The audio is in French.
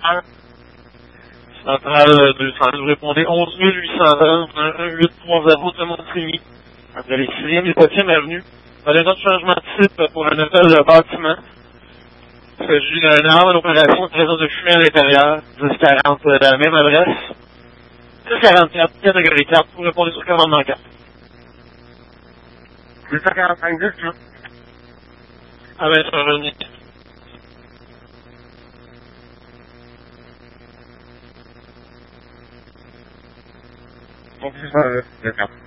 Centrale 200, vous répondez 11 820, 1830 de Montigny. Après les 6e et 7e avenues. Vous avez notre changement de site pour un hôtel de bâtiment. Il s'agit d'un arme d'opération de présence de fumée à l'intérieur. 1040 de la même adresse. 1044, catégorie 4, vous répondez sur commandement 4. 1045, 10, Ah ben, ça va revenir. Donc, c'est ça, d'accord.